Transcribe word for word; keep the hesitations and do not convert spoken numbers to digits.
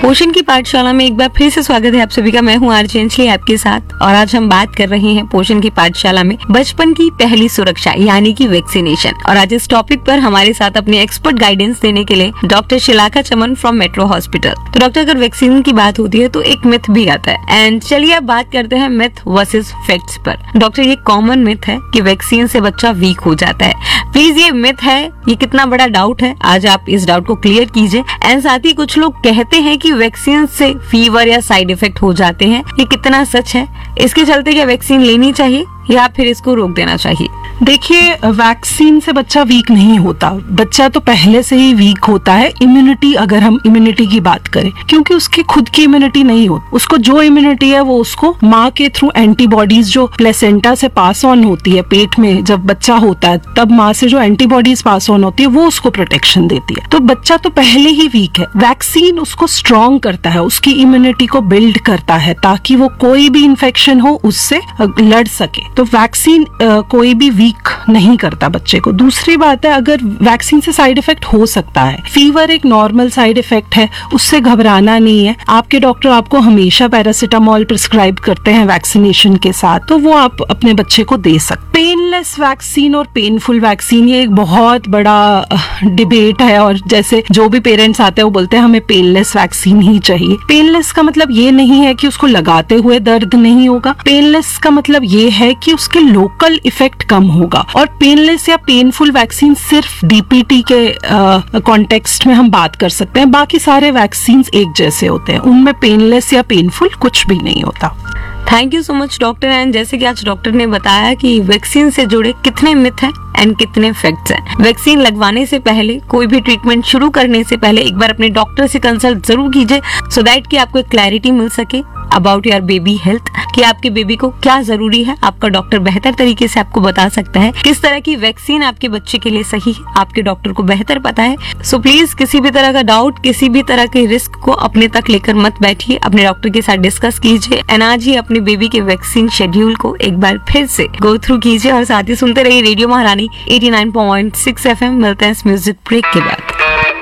पोषण की पाठशाला में एक बार फिर से स्वागत है आप सभी का। मैं हूँ आरजे अंजलि आपके साथ, और आज हम बात कर रहे हैं पोषण की पाठशाला में बचपन की पहली सुरक्षा यानी कि वैक्सीनेशन। और आज इस टॉपिक पर हमारे साथ अपनी एक्सपर्ट गाइडेंस देने के लिए doctor शिलाखा Chaman from metro hospital. तो डॉक्टर, अगर वैक्सीन की बात होती है तो एक मिथ भी आता है, एंड चलिए अब बात करते हैं मिथ वर्सेस फैक्ट्स पर। डॉक्टर, ये कॉमन मिथ है कि वैक्सीन से बच्चा वीक हो जाता है। प्लीज ये मिथ है, ये कितना बड़ा डाउट है, आज आप इस डाउट को क्लियर कीजिए। एंड साथ ही कुछ लोग कहते हैं कि वैक्सीन से फीवर या साइड इफेक्ट हो जाते हैं, ये कितना सच है? इसके चलते क्या वैक्सीन लेनी चाहिए या फिर इसको रोक देना चाहिए? देखिए, वैक्सीन से बच्चा वीक नहीं होता, बच्चा तो पहले से ही वीक होता है। इम्यूनिटी, अगर हम इम्यूनिटी की बात करें, क्योंकि उसकी खुद की इम्यूनिटी नहीं होती, उसको जो इम्यूनिटी है वो उसको माँ के थ्रू एंटीबॉडीज जो प्लेसेंटा से पास ऑन होती है, पेट में जब बच्चा होता है तब माँ से जो एंटीबॉडीज पास ऑन होती है वो उसको प्रोटेक्शन देती है। तो बच्चा तो पहले ही वीक है, वैक्सीन उसको स्ट्रॉन्ग करता है, उसकी इम्यूनिटी को बिल्ड करता है ताकि वो कोई भी इन्फेक्शन हो उससे लड़ सके। तो वैक्सीन कोई भी वीक नहीं करता बच्चे को। दूसरी बात है, अगर वैक्सीन से साइड इफेक्ट हो सकता है, फीवर एक नॉर्मल साइड इफेक्ट है, उससे घबराना नहीं है। आपके डॉक्टर आपको हमेशा पैरासीटामोल प्रिस्क्राइब करते हैं वैक्सीनेशन के साथ, तो वो आप अपने बच्चे को दे सकते। पेनलेस वैक्सीन और पेनफुल वैक्सीन, ये एक बहुत बड़ा डिबेट है, और जैसे जो भी पेरेंट्स आते हैं वो बोलते हैं हमें पेनलेस वैक्सीन ही चाहिए। पेनलेस का मतलब ये नहीं है कि उसको लगाते हुए दर्द नहीं होगा, पेनलेस का मतलब ये है कि उसके लोकल इफेक्ट कम होगा। और पेनलेस या पेनफुल वैक्सीन सिर्फ डीपीटी के कॉन्टेक्स्ट में हम बात कर सकते हैं, बाकी सारे वैक्सीन एक जैसे होते हैं, उनमें पेनलेस या पेनफुल कुछ भी नहीं होता। Thank you so much doctor. And जैसे कि आज डॉक्टर ने बताया कि वैक्सीन से जुड़े कितने मिथ हैं एंड कितने फैक्ट्स हैं। वैक्सीन लगवाने से पहले, कोई भी ट्रीटमेंट शुरू करने से पहले एक बार अपने डॉक्टर से कंसल्ट जरूर कीजिए, सो दैट कि आपको एक क्लैरिटी मिल सके अबाउट योर बेबी हेल्थ, कि आपके बेबी को क्या जरूरी है। आपका डॉक्टर बेहतर तरीके से आपको बता सकता है किस तरह की वैक्सीन आपके बच्चे के लिए सही है, आपके डॉक्टर को बेहतर पता है। सो प्लीज किसी भी तरह का डाउट, किसी भी तरह के रिस्क को अपने तक लेकर मत बैठिए, अपने डॉक्टर के साथ डिस्कस कीजिए, एंड आज ही अपने बेबी के वैक्सीन शेड्यूल को एक बार फिर से गो थ्रू कीजिए। और साथ ही सुनते रहिए रेडियो महारानी eighty nine point six F M. मिलते हैं इस म्यूजिक ब्रेक के बाद।